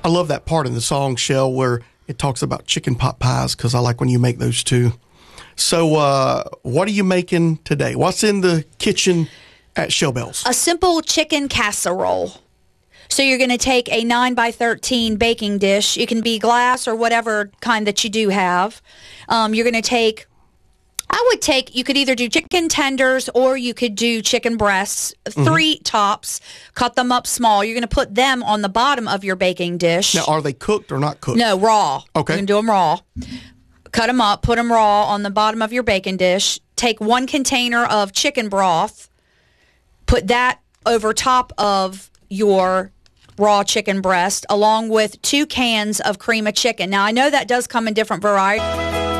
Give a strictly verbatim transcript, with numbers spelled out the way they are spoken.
I love that part in the song, Shell, where it talks about chicken pot pies, because I like when you make those too. So uh, what are you making today? What's in the kitchen at Shell Bells? A simple chicken casserole. So you're going to take a nine by thirteen baking dish. It can be glass or whatever kind that you do have. Um, you're going to take, I would take, you could either do chicken tenders or you could do chicken breasts, three mm-hmm. tops, cut them up small. You're going to put them on the bottom of your baking dish. Now, are they cooked or not cooked? No, raw. Okay. You can do them raw. Cut them up, put them raw on the bottom of your baking dish. Take one container of chicken broth, put that over top of your raw chicken breast, along with two cans of cream of chicken. Now, I know that does come in different varieties.